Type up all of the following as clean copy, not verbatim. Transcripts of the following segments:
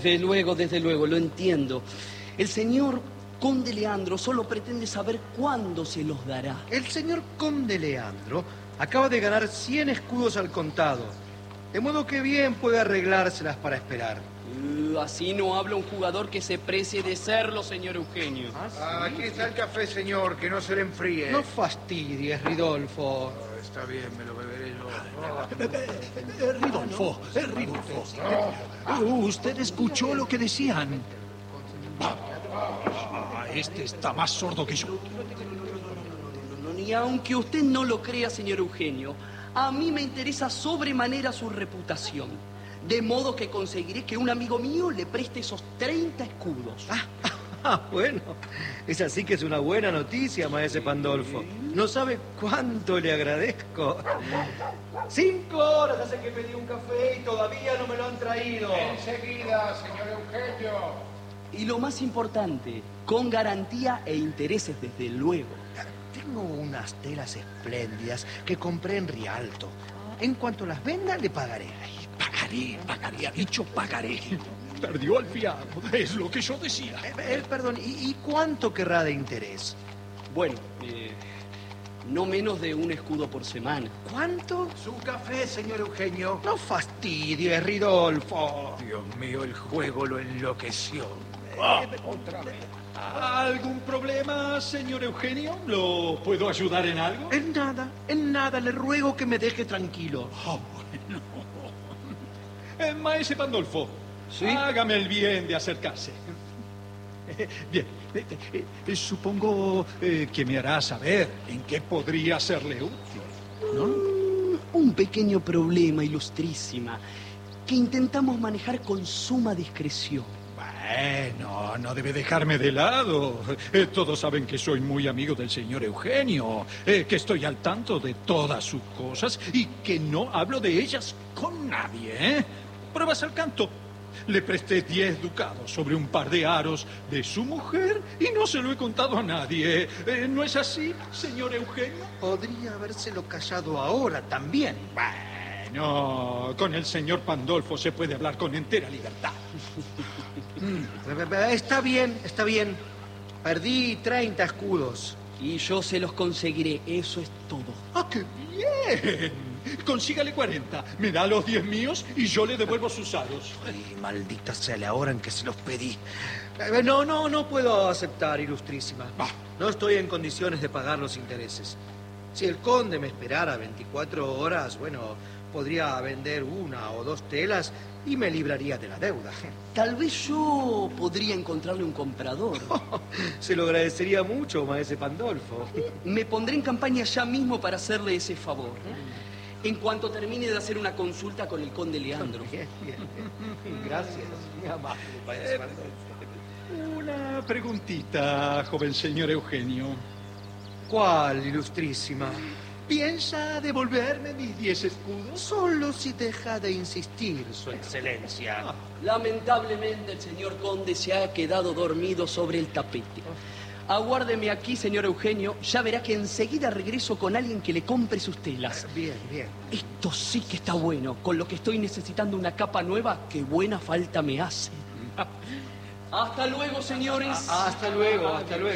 Desde luego, lo entiendo. El señor conde Leandro solo pretende saber cuándo se los dará. El señor conde Leandro acaba de ganar 100 escudos al contado, de modo que bien puede arreglárselas para esperar. Así no habla un jugador que se precie de serlo, señor Eugenio. Aquí está el café, señor, que no se le enfríe. No fastidies, Ridolfo. Está bien, me lo beberé yo. Ridolfo. ¿Usted escuchó lo que decían? Este está más sordo que yo. Y aunque usted no lo crea, señor Eugenio, a mí me interesa sobremanera su reputación. De modo que conseguiré que un amigo mío le preste esos 30 escudos. Bueno, esa sí que es una buena noticia, maese Pandolfo. No sabe cuánto le agradezco. 5 horas hace que pedí un café y todavía no me lo han traído. Enseguida, señor Eugenio. Y lo más importante, con garantía e intereses, desde luego. Tengo unas telas espléndidas que compré en Rialto. En cuanto las venda, le pagaré. Pagaré, ha dicho pagaré. Perdió al fiado, es lo que yo decía. Perdón, ¿y cuánto querrá de interés? Bueno, no menos de un escudo por semana. ¿Cuánto? Su café, señor Eugenio. No fastidies, Ridolfo. Dios mío, el juego lo enloqueció. Otra vez. ¿Algún problema, señor Eugenio? ¿Lo puedo ayudar en algo? En nada, le ruego que me deje tranquilo. Bueno. Maese Pandolfo, ¿sí? Hágame el bien de acercarse. Bien, supongo que me hará saber en qué podría serle útil, ¿no? Un pequeño problema, ilustrísima, que intentamos manejar con suma discreción. Bueno, no debe dejarme de lado. Todos saben que soy muy amigo del señor Eugenio, que estoy al tanto de todas sus cosas y que no hablo de ellas con nadie, ¿eh? Pruebas al canto. Le presté 10 ducados sobre un par de aros de su mujer y no se lo he contado a nadie. ¿No es así, señor Eugenio? Podría habérselo callado ahora también. Bueno, con el señor Pandolfo se puede hablar con entera libertad. Está bien. Perdí 30 escudos. Y yo se los conseguiré, eso es todo. ¡Ah, qué bien! Consígale 40, me da los 10 míos y yo le devuelvo sus aros. Ay, maldita sea la hora en que se los pedí. No puedo aceptar, ilustrísima. No estoy en condiciones de pagar los intereses. Si el conde me esperara 24 horas, bueno, podría vender 1 o 2 telas y me libraría de la deuda. Tal vez yo podría encontrarle un comprador. Se lo agradecería mucho, maese Pandolfo. Me pondré en campaña ya mismo para hacerle ese favor. En cuanto termine de hacer una consulta con el conde Leandro. Bien. Gracias, mi amable maese Pandolfo. Una preguntita, joven señor Eugenio. ¿Cuál, ilustrísima? ¿Piensa devolverme mis 10 escudos? Solo si deja de insistir, su excelencia. Lamentablemente el señor conde se ha quedado dormido sobre el tapete. Aguárdeme aquí, señor Eugenio. Ya verá que enseguida regreso con alguien que le compre sus telas. Bien. Esto sí que está bueno. Con lo que estoy necesitando una capa nueva, qué buena falta me hace. Hasta luego, señores. Hasta luego.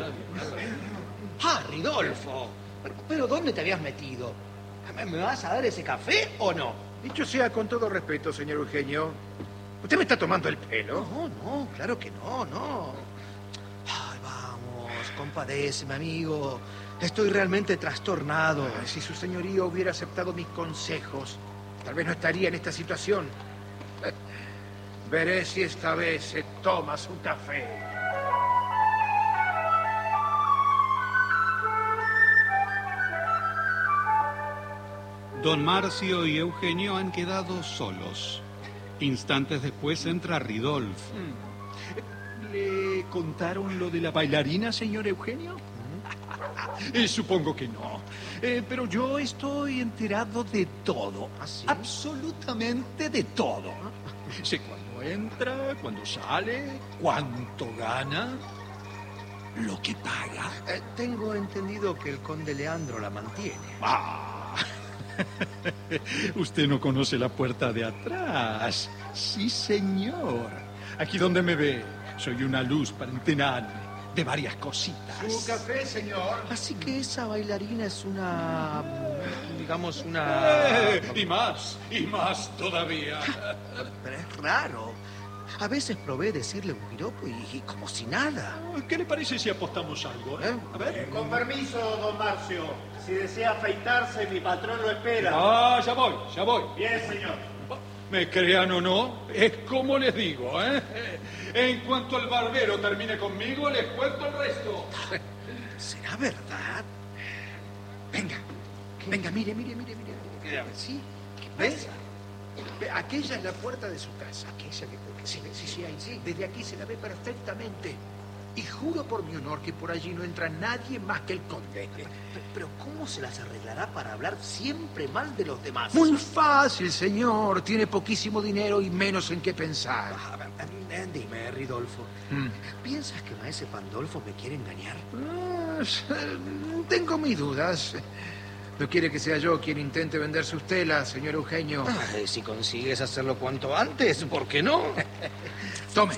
Ridolfo. ¿Pero dónde te habías metido? ¿Me vas a dar ese café o no? Dicho sea con todo respeto, señor Eugenio, ¿usted me está tomando el pelo? No, claro que no. Ay, vamos, compadéceme, amigo. Estoy realmente trastornado. Si su señoría hubiera aceptado mis consejos, tal vez no estaría en esta situación. Veré si esta vez se toma su café. Don Marcio y Eugenio han quedado solos. Instantes después entra Ridolfo. ¿Le contaron lo de la bailarina, señor Eugenio? Supongo que no. Pero yo estoy enterado de todo. ¿Ah, sí? Absolutamente de todo. Sé cuándo entra, cuándo sale, cuánto gana, lo que paga. Tengo entendido que el conde Leandro la mantiene. Usted no conoce la puerta de atrás. Sí, señor. Aquí donde me ve, soy una luz para enterarme de varias cositas. ¿Su café, señor? Así que esa bailarina es una... digamos, una... Y más todavía. Pero es raro. A veces probé decirle un piropo y como si nada. ¿Qué le parece si apostamos algo? A ver. Con permiso, don Marcio. Si desea afeitarse, mi patrón lo espera. Ah, ya voy. Bien, señor. Me crean o no, es como les digo, ¿eh? En cuanto el barbero termine conmigo, les cuento el resto. ¿Será verdad? Venga, mire. ¿Sí? ¿Ves? Aquella es la puerta de su casa. Aquella que... Sí, ahí sí. Desde aquí se la ve perfectamente. Y juro por mi honor que por allí no entra nadie más que el conde. Pero ¿cómo se las arreglará para hablar siempre mal de los demás? Muy fácil, señor. Tiene poquísimo dinero y menos en qué pensar. A ver, dime, Ridolfo. ¿Piensas que maese Pandolfo me quiere engañar? Tengo mis dudas. ¿No quiere que sea yo quien intente vender sus telas, señor Eugenio? Si consigues hacerlo cuanto antes, ¿por qué no? Tome.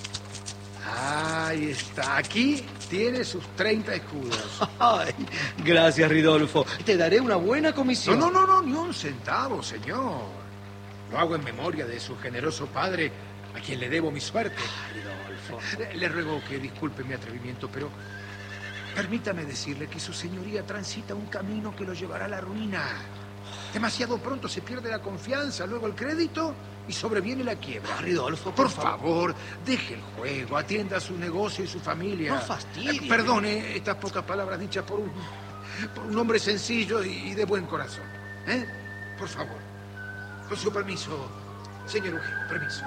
Ahí está. Aquí tiene sus 30 escudos. Ay, gracias, Ridolfo. Te daré una buena comisión. No, ni un centavo, señor. Lo hago en memoria de su generoso padre, a quien le debo mi suerte. Ridolfo. Le ruego que disculpe mi atrevimiento, pero permítame decirle que su señoría transita un camino que lo llevará a la ruina. Demasiado pronto se pierde la confianza, luego el crédito y sobreviene la quiebra. Ridolfo, por favor, deje el juego, atienda a su negocio y su familia. No fastidie. Perdone estas pocas palabras dichas por un hombre sencillo y de buen corazón. Por favor, con su permiso, señor Eugenio, permiso.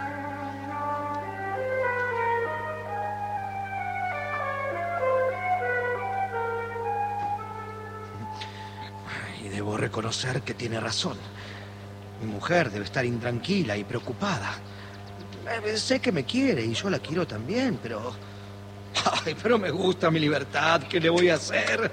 Y debo reconocer que tiene razón. Mi mujer debe estar intranquila y preocupada. Sé que me quiere y yo la quiero también, pero... Ay, pero me gusta mi libertad. ¿Qué le voy a hacer?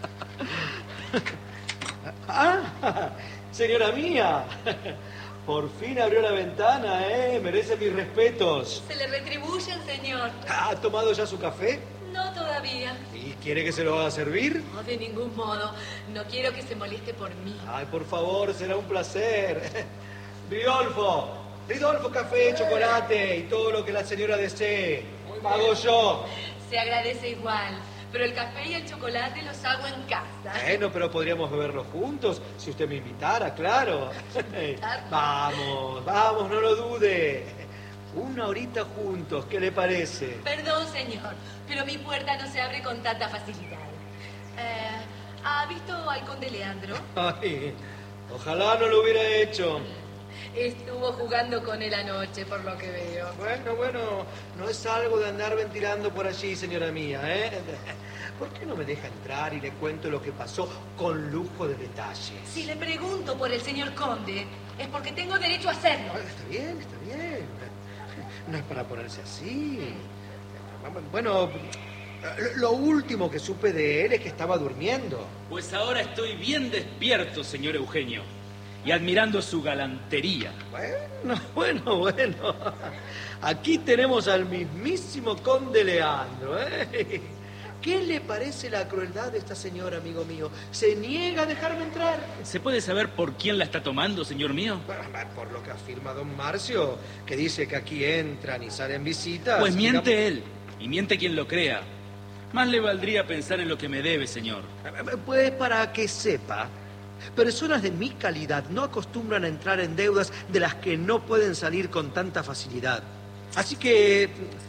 Señora mía. Por fin abrió la ventana, ¿eh? Merece mis respetos. Se le retribuyen, señor. ¿Ha tomado ya su café? No todavía. ¿Y quiere que se lo haga servir? No, de ningún modo. No quiero que se moleste por mí. Ay, por favor, será un placer. Ridolfo, café, chocolate y todo lo que la señora desee. Pago yo. Se agradece igual. Pero el café y el chocolate los hago en casa. Bueno, pero podríamos beberlo juntos, si usted me invitara, claro. Vamos, no lo dude. Una horita juntos, ¿qué le parece? Perdón, señor, pero mi puerta no se abre con tanta facilidad. ¿Ha visto al conde Leandro? Ay, ojalá no lo hubiera hecho. Estuvo jugando con él anoche, por lo que veo. Bueno, no es algo de andar ventilando por allí, señora mía, ¿eh? ¿Por qué no me deja entrar y le cuento lo que pasó con lujo de detalles? Si le pregunto por el señor conde, es porque tengo derecho a hacerlo. Está bien. No es para ponerse así. Bueno, lo último que supe de él es que estaba durmiendo. Pues ahora estoy bien despierto, señor Eugenio, y admirando su galantería. Bueno. Aquí tenemos al mismísimo conde Leandro, ¿eh? ¿Qué le parece la crueldad de esta señora, amigo mío? ¿Se niega a dejarme entrar? ¿Se puede saber por quién la está tomando, señor mío? Por lo que afirma don Marcio, que dice que aquí entran y salen visitas. Pues miente él, y miente quien lo crea. Más le valdría pensar en lo que me debe, señor. Pues para que sepa, personas de mi calidad no acostumbran a entrar en deudas de las que no pueden salir con tanta facilidad. Así que...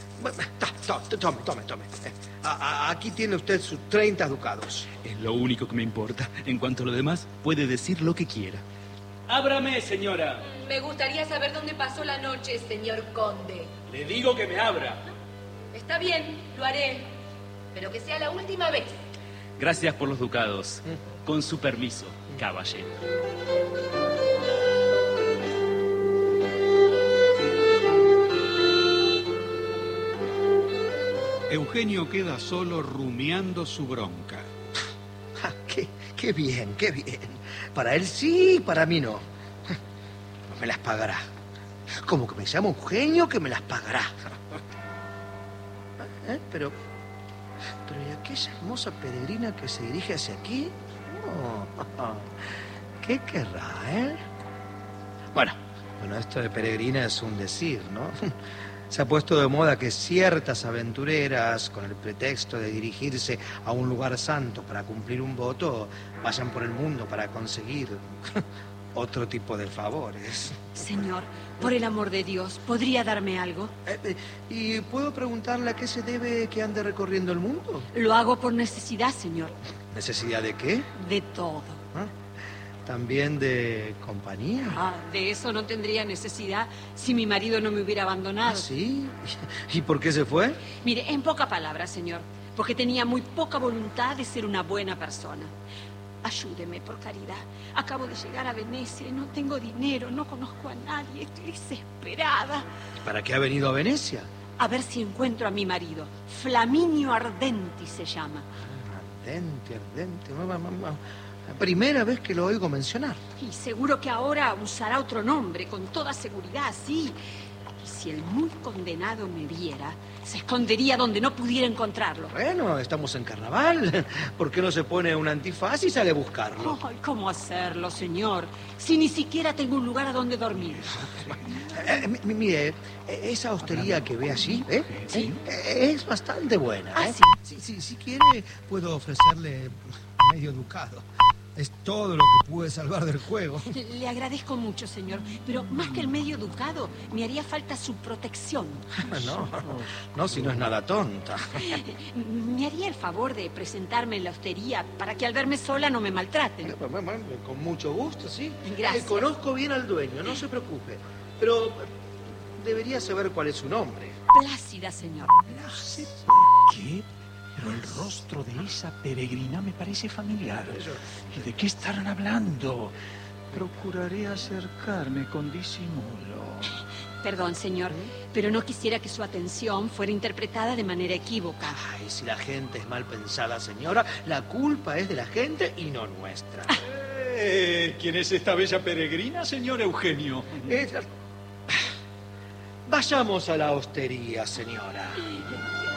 Tome. Aquí tiene usted sus 30 ducados. Es lo único que me importa. En cuanto a lo demás, puede decir lo que quiera. ¡Ábrame, señora! Me gustaría saber dónde pasó la noche, señor conde. Le digo que me abra. Está bien, lo haré. Pero que sea la última vez. Gracias por los ducados. Con su permiso, caballero. Eugenio queda solo rumiando su bronca. Qué bien. Para él sí, para mí no. No me las pagará. Como que me llamo Eugenio, que me las pagará. pero ¿y aquella hermosa peregrina que se dirige hacia aquí? Oh, ¿qué querrá, Bueno, esto de peregrina es un decir, ¿no? Se ha puesto de moda que ciertas aventureras, con el pretexto de dirigirse a un lugar santo para cumplir un voto, vayan por el mundo para conseguir otro tipo de favores. Señor, por el amor de Dios, ¿podría darme algo? ¿Y puedo preguntarle a qué se debe que ande recorriendo el mundo? Lo hago por necesidad, señor. ¿Necesidad de qué? De todo. ¿Ah? ¿También de compañía? De eso no tendría necesidad si mi marido no me hubiera abandonado. ¿Ah, sí? ¿Y por qué se fue? Mire, en pocas palabras, señor, porque tenía muy poca voluntad de ser una buena persona. Ayúdeme, por caridad. Acabo de llegar a Venecia y no tengo dinero, no conozco a nadie, estoy desesperada. ¿Para qué ha venido a Venecia? A ver si encuentro a mi marido. Flaminio Ardenti se llama. Ardenti. Mamá. La primera vez que lo oigo mencionar. Y seguro que ahora usará otro nombre, con toda seguridad, sí. Y si el muy condenado me viera, se escondería donde no pudiera encontrarlo. Bueno, estamos en carnaval. ¿Por qué no se pone un antifaz y sale a buscarlo? Ay, ¿cómo hacerlo, señor? Si ni siquiera tengo un lugar a donde dormir. Mire, esa hostería que ve allí, Sí. Es bastante buena. Ah, sí. Si quiere, puedo ofrecerle medio ducado. Es todo lo que pude salvar del juego. Le agradezco mucho, señor, pero más que el medio ducado, me haría falta su protección. No, si no es nada tonta. ¿Me haría el favor de presentarme en la hostería para que al verme sola no me maltraten? Con mucho gusto, sí. Gracias. Conozco bien al dueño, no se preocupe. Pero debería saber cuál es su nombre. Plácida, señor. No sé por qué, pero el rostro de esa peregrina me parece familiar. ¿Y de qué estarán hablando? Procuraré acercarme con disimulo. Perdón, señor, pero no quisiera que su atención fuera interpretada de manera equívoca. Ay, si la gente es mal pensada, señora, la culpa es de la gente y no nuestra. ¿Quién es esta bella peregrina, señor Eugenio? Vayamos a la hostería, señora.